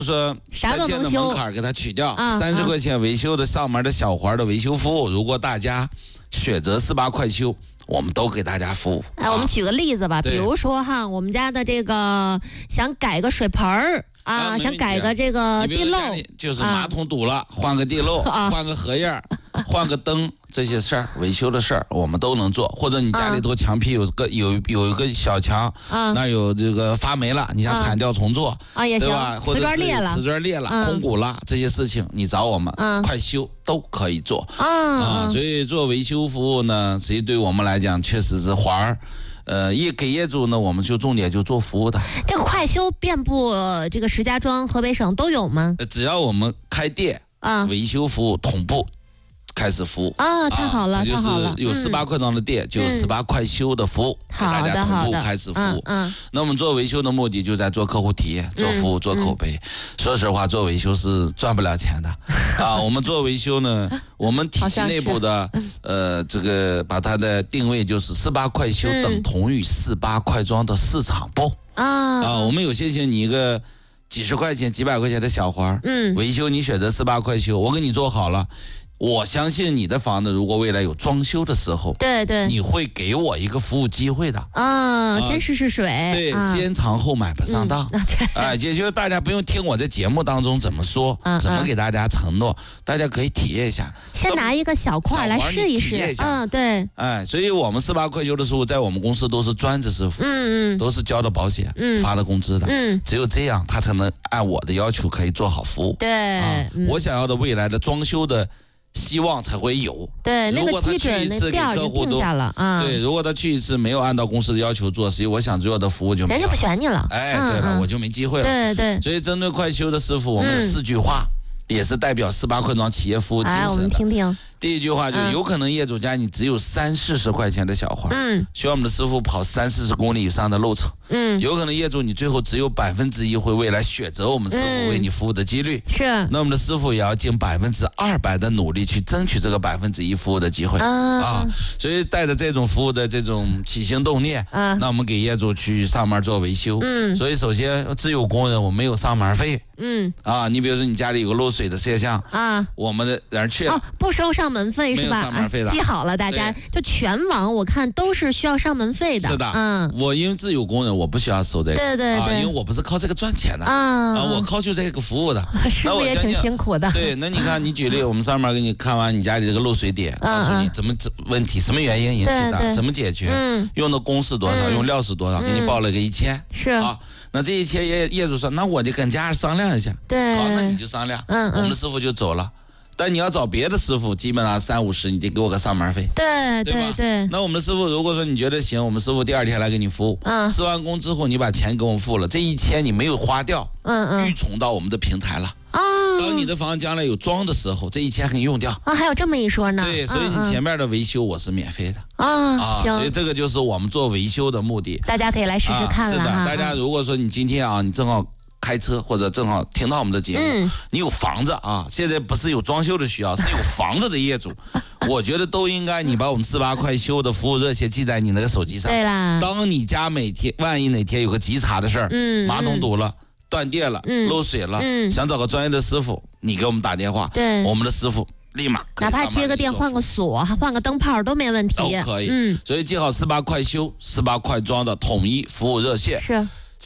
说3000的门槛给它取掉，30块钱维修的上门的小环的维修服务，如果大家选择48快修，我们都给大家服务。 我们举个例子吧，比如说哈，我们家的这个想改个水盆儿想改个这个地漏， 就是马桶堵了，换个地漏，换个荷叶，换个灯，这些事儿维修的事儿我们都能做。或者你家里头墙皮有一个小墙，那有这个发霉了，你想铲掉重做也行， 对吧？或者是瓷砖裂了，空鼓了，这些事情你找我们快修都可以做所以做维修服务呢，实际对我们来讲确实是环儿。给业主呢，我们就重点就做服务的。 这个快修遍布这个石家庄、河北省都有吗？ 只要我们开店维修服务同步开始服务太好了，太好了！ 有18块装的店，就有18快修的服务，给大家同步开始服务。那我们做维修的目的就在做客户体验、做服务、做口碑。说实话，做维修是赚不了钱的我们做维修呢，我们体系内部的这个把它的定位就是18快修等同于18快装的市场部我们有些你一个几十块钱、几百块钱的小环维修你选择18快修，我给你做好了。我相信你的房子如果未来有装修的时候， 对， 你会给我一个服务机会的先试试水， 对，先尝后买不上当也就是大家不用听我在节目当中怎么说，怎么给大家承诺，大家可以体验一下， 先拿一个小块来试一试，对， 所以我们18快修的师傅在我们公司都是专职师傅，都是交的保险，发的工资的，只有这样他才能按我的要求可以做好服务， 对， 我想要的未来的装修的希望才会有。 对， 如果他去一次给客户都对，如果他去一次没有按照公司的要求做，所以我想做的服务就没有， 人家不选你了。 对了，我就没机会了。 对， 所以针对快修的师傅，我们有4句话，也是代表18快装企业服务精神的。 我们听听。 第一句话就有可能业主家你只有30-40块钱的小环，需要我们的师傅跑30-40公里以上的路程，有可能业主你最后只有1%会未来选择我们师傅为你服务的几率， 是， 那我们的师傅也要尽200%的努力去争取这个1%服务的机会所以带着这种服务的这种起心动念那我们给业主去上门做维修，所以首先自有工人我没有上门费，你比如说你家里有个漏水的摄像我们的人去了不收上门费是吧？记好了，大家就全网我看都是需要上门费的。 是的，我因为自有工人，我不需要收这个。 对， 因为我不是靠这个赚钱的我靠就这个服务的。 师傅也挺辛苦的。 对，那你看，你举例，我们上面给你看完你家里这个漏水点，告诉你怎么问题，什么原因引起的，怎么解决，用的工时多少，用料是多少，给你报了个1000。 是那这1000业主说，那我就跟家人商量一下。 对， 好，那你就商量，我们的师傅就走了。但你要找别的师傅，基本上30-50，你得给我个上门费。对吧？那我们的师傅如果说你觉得行，我们师傅第2天来给你服务，施完工之后你把钱给我们付了，这1000你没有花掉，预存到我们的平台了。当你的房将来有装的时候，这1000可以用掉还有这么一说呢。 对，所以你前面的维修我是免费的行。 所以这个就是我们做维修的目的， 大家可以来试试看了。 是的，大家如果说你今天你正好开车或者正好听到我们的节目，你有房子现在不是有装修的需要，是有房子的业主，我觉得都应该你把我们18快修的服务热线记在你那个手机上。 对啦， 当你家万一哪天有个急茬的事儿，马桶堵了、断电了、漏水了，想找个专业的师傅，你给我们打电话，我们的师傅立马哪怕接个电、换个锁、换个灯泡都没问题， 都可以。所以记好18快修、18快装的统一服务热线是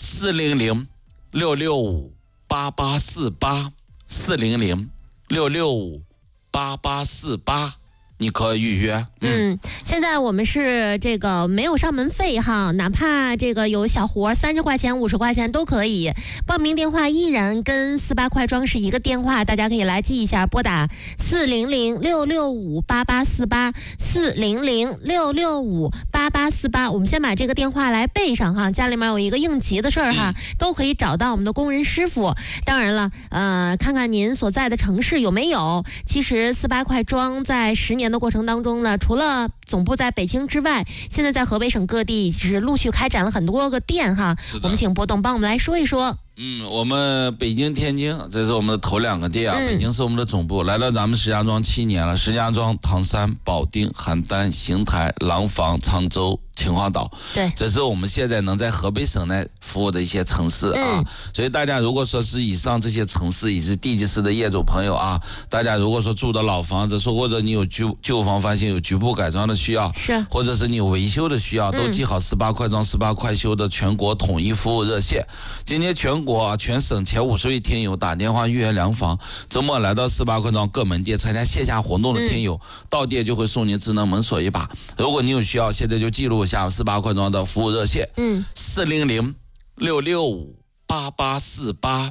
400-665-8848 400-665-8848，你可以预约。 现在我们是这个没有上门费哪怕这个有小活30块钱、50块钱都可以。报名电话依然跟18快装是一个电话，大家可以来记一下，拨打400-665-8848 400-665-8848。我们先把这个电话来背上家里面有一个应急的事儿都可以找到我们的工人师傅。当然了，看看您所在的城市有没有。其实18快装在10年的过程当中呢，除了总部在北京之外，现在在河北省各地是陆续开展了很多个店哈。我们请波董帮我们来说一说。 我们北京、天津，这是我们的头2个店啊。北京是我们的总部，来到咱们石家庄7年了。石家庄、唐山、保定、邯郸、邢台、廊坊、沧州、秦皇岛， 对， 这是我们现在能在河北省内服务的一些城市啊。所以大家如果说是以上这些城市，也是地级市的业主朋友啊，大家如果说住的老房子，或者你有旧房翻新、有局部改装的需要， 是， 或者是你有维修的需要，都记好18块装、18块修的全国统一服务热线。今天全省前50位听友打电话预约量房，周末来到18块装各门店参加线下活动的听友，到店就会送您智能门锁一把。如果你有需要，现在就记录一下18块装的服务热线，400-665-8848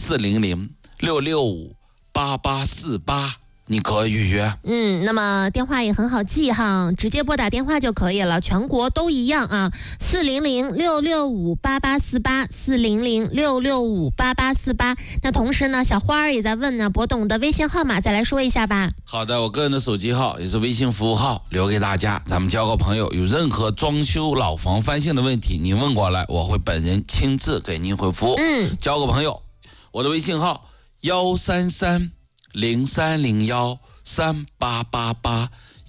400-665-8848，你可以预约。 那么电话也很好记哈，直接拨打电话就可以了，全国都一样啊，400-665-8848 400-665-8848。那同时呢，小花儿也在问呢，波董的微信号码再来说一下吧。 好的，我个人的手机号也是微信服务号，留给大家，咱们交个朋友。有任何装修老房翻新的问题，您问过来，我会本人亲自给您回复。交个朋友，我的微信号133-0301-3888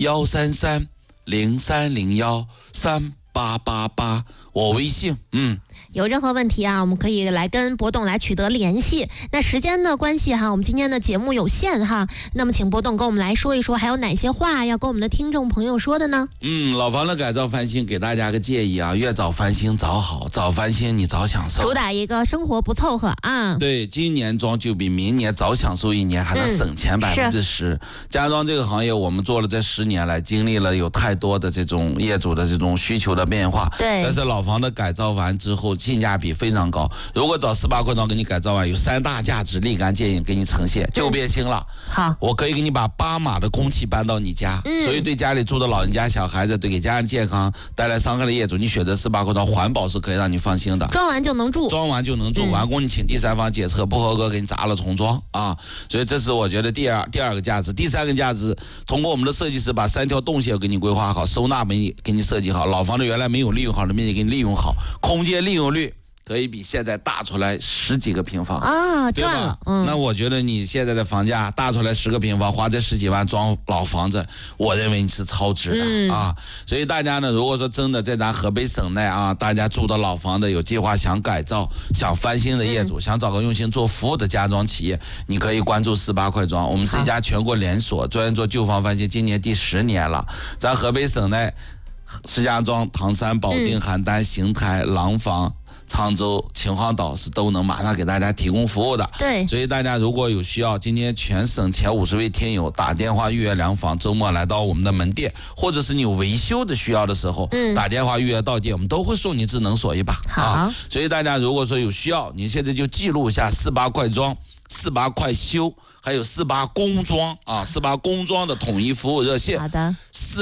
133-0301-3888，我微信。 有任何问题啊，我们可以来跟波董来取得联系。那时间的关系哈，我们今天的节目有限哈，那么请波董跟我们来说一说，还有哪些话要跟我们的听众朋友说的呢？ 老房的改造翻新，给大家个建议啊，越早翻新早好，早翻新你早享受， 主打一个生活不凑合啊。 对，今年装就比明年早享受1年，还能省钱10%。家装这个行业我们做了这10年来，经历了有太多的这种业主的这种需求的变化。 对， 但是老房的改造完之后，性价比非常高。如果找18块装给你改造完，有3大价值立竿见影给你呈现，就变心了。 好， 我可以给你把8码的空气搬到你家，所以对家里住的老人家、小孩子，对给家人健康带来伤害的业主，你选择18块装，环保是可以让你放心的。 装完就能住， 完工你请第三方检测不合格，给你砸了重装啊。所以这是我觉得第二个价值。第3个价值，通过我们的设计师把3条动线给你规划好，收纳给你设计好，老房子原来没有利用好的面积给你利用好，空间利用率可以比现在大出来10几个平方啊， 对吧？ 那我觉得你现在的房价大出来10个平方，花这10几万装老房子，我认为你是超值的啊。所以大家呢，如果说真的在咱河北省内啊，大家住的老房子有计划想改造、想翻新的业主，想找个用心做服务的家装企业，你可以关注18块装。我们是一家全国连锁，专业做旧房翻新，今年第10年了。咱河北省内，石家庄、唐山、保定、邯郸、邢台、廊坊、沧州、秦皇岛是都能马上给大家提供服务的。 对， 所以大家如果有需要，今天全省前50位听友打电话预约量房，周末来到我们的门店，或者是你有维修的需要的时候，打电话预约到店，我们都会送你智能锁一把。 好， 所以大家如果说有需要，你现在就记录一下18块装、18块修，还有18工装啊，18工装的统一服务热线。 好的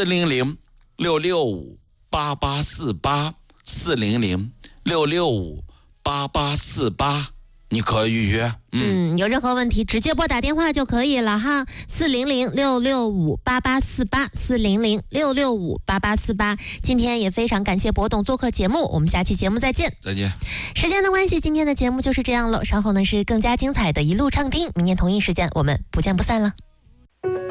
，400-665-8848 400-665-8848，你可以预约。 有任何问题直接拨打电话就可以了哈，400-665-8848 400-665-8848。今天也非常感谢波董做客节目，我们下期节目再见。 再见。 时间的关系，今天的节目就是这样了，稍后呢是更加精彩的一路畅听，明天同一时间我们不见不散了。